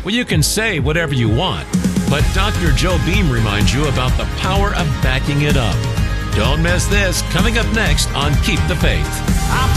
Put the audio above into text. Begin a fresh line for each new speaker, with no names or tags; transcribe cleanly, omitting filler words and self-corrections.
Well, you can say whatever you want, but Dr. Joe Beam reminds you about the power of backing it up. Don't miss this, coming up next on Keep the Faith.